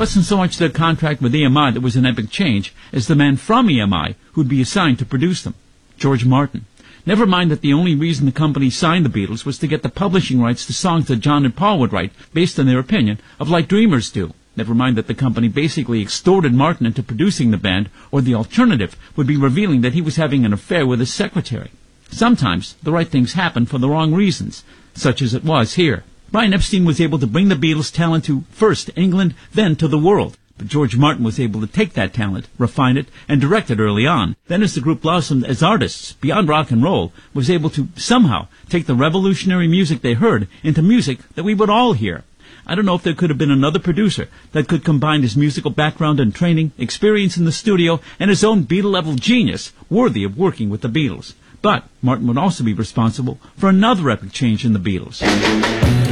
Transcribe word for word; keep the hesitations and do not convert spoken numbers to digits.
wasn't so much their contract with E M I that was an epic change as the man from E M I who'd be assigned to produce them, George Martin. Never mind that the only reason the company signed the Beatles was to get the publishing rights to songs that John and Paul would write based on their opinion of Like Dreamers Do. Never mind that the company basically extorted Martin into producing the band, or the alternative would be revealing that he was having an affair with his secretary. Sometimes the right things happen for the wrong reasons, such as it was here. Brian Epstein was able to bring the Beatles' talent to first England, then to the world. But George Martin was able to take that talent, refine it, and direct it early on. Then as the group blossomed as artists, beyond rock and roll, was able to somehow take the revolutionary music they heard into music that we would all hear. I don't know if there could have been another producer that could combine his musical background and training, experience in the studio, and his own Beatle-level genius worthy of working with the Beatles. But Martin would also be responsible for another epic change in the Beatles.